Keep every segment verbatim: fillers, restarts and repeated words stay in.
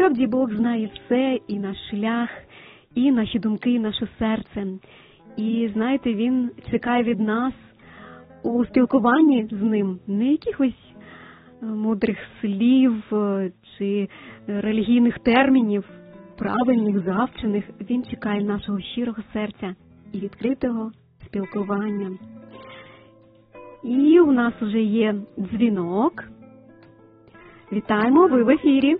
Насправді Бог знає все, і наш шлях, і наші думки, і наше серце. І, знаєте, Він чекає від нас у спілкуванні з Ним не якихось мудрих слів чи релігійних термінів, правильних, завчених. Він чекає нашого щирого серця і відкритого спілкування. І у нас вже є дзвінок. Вітаємо, ви в ефірі.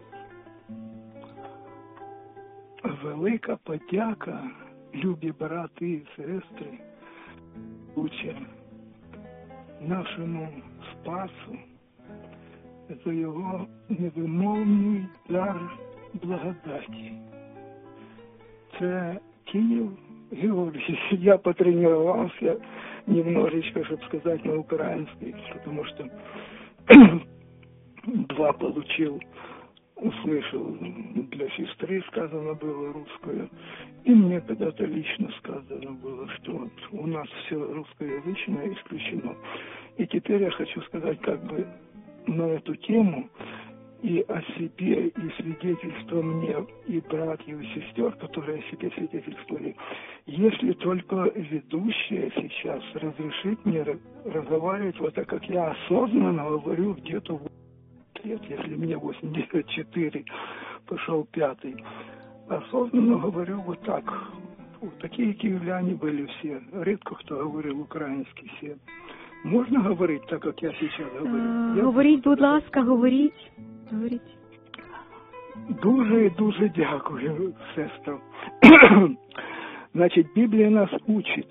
Велика подяка, любі брати і сестри, уча нашому Спасу за його невимовний дар благодаті. Це Київ, Георгий. Я потренировался немножечко, чтобы сказать на украинский, потому что два получил, услышал, для сестры сказано было русское, и мне когда-то лично сказано было, что вот у нас все русскоязычное исключено. И теперь я хочу сказать как бы на эту тему и о себе, и свидетельство мне, и братьев, и сестер, которые о себе свидетельствовали. Если только ведущая сейчас разрешит мне разговаривать вот так, как я осознанно говорю где-то лет, если мне восемьдесят четыре, пошел пятый, осознанно говорю вот так. Вот такие киевляне были все. Редко кто говорил украинский все. Можна говорити так, як я зараз говорю? А, говоріть, будь ласка, говоріть. Говоріть. Дуже і дуже дякую, сестра. Значит, Библия нас учит.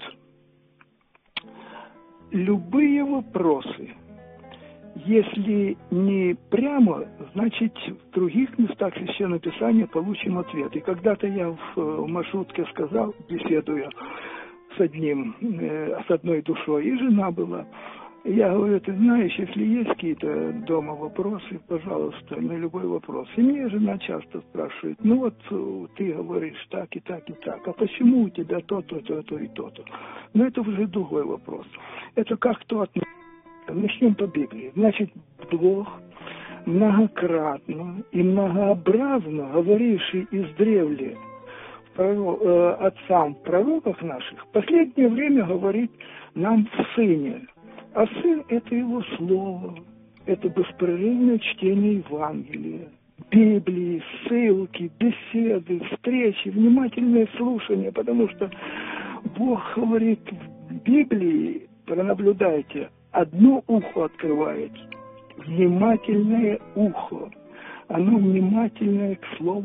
Любые вопросы, если не прямо, значит, в других местах Священного Писания получим ответ. И когда-то я в маршрутке сказал, беседуя с одним, э, с одной душой, и жена была. Я говорю, ты знаешь, если есть какие-то дома вопросы, пожалуйста, на любой вопрос. И мне жена часто спрашивает, ну вот ты говоришь так и так и так, а почему у тебя то-то, то-то и то-то? Но это уже другой вопрос. Это как то относится. Начнем по Библии. Значит, Бог многократно и многообразно говоривший издревле отцам, пророках наших, в последнее время говорит нам в Сыне. А Сын – это Его Слово, это беспрерывное чтение Евангелия, Библии, ссылки, беседы, встречи, внимательное слушание, потому что Бог говорит в Библии, пронаблюдайте, одно ухо открывает, внимательное ухо, оно внимательное к Слову